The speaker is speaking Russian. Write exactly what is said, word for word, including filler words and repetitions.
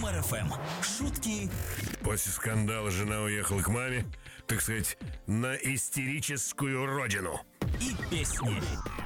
Юмор эф эм. Шутки. После скандала жена уехала к маме, так сказать, на истерическую родину. И песни.